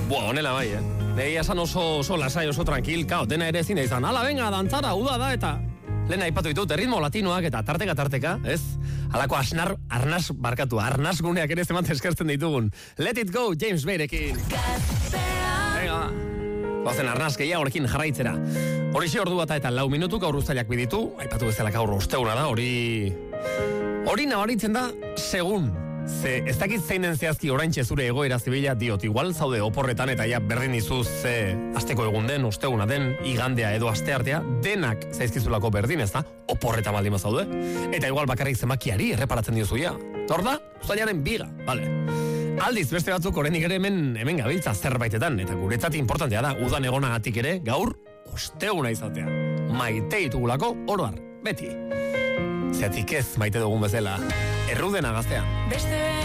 Honela bai, Egia esan oso lasai, oso tranquil, dena ere ezin da izan. Ala, venga, dantzara, uda da, eta lehen aipatu ditut, ritmo latinoak eta tarteka, ez? Halako arnaz guneak ere zeman eskertzen ditugun. Let it go, James Bayerekin. Venga, bazen arnaz gehiagorekin jarraitzera. Horixe ordu bata eta 4 minutu gaur uztailak biditu, aipatu bezala gaur osteuna da, hori nabaritzen da segun. Ze ez dakit zein den zehazki oraintxe zure egoera zibila diot, igual zaude oporretan eta ja berdin izuz asteko egun den, osteguna den, igandea edo asteartea, denak zaizkizulako berdin, ez da? Oporretan baldin bazaude. Eta igual bakarrik zemakiari erreparatzen diozu ja. Hor da, uztailaren 2, bale. Aldiz beste batzuk oraindik ere hemen gabiltza zerbaitetan, eta guretzat importantea da, udan egonagatik ere, gaur osteguna izatea. Maite ditugulako oroar, beti. Zeatik ez maite dugun bezala. Errudena gaztea.